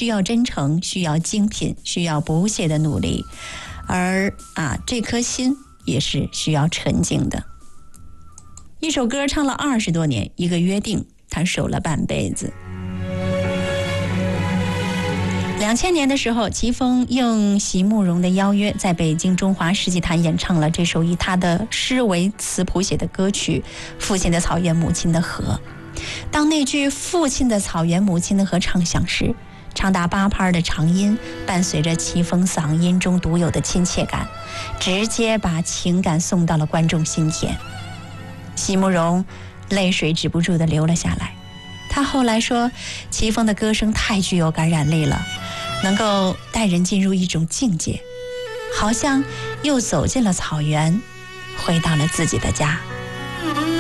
需要真诚，需要精品，需要不懈的努力，而这颗心也是需要纯净的。一首歌唱了20多年，一个约定他守了半辈子。2000年的时候，齐峰应席慕容的邀约，在北京中华世纪坛演唱了这首以他的诗为词谱写的歌曲《父亲的草原，母亲的河》。当那句父亲的草原，母亲的河唱响时，长达8拍的长音伴随着齐峰嗓音中独有的亲切感，直接把情感送到了观众心田。席慕容泪水止不住地流了下来。他后来说，齐峰的歌声太具有感染力了，能够带人进入一种境界，好像又走进了草原，回到了自己的家。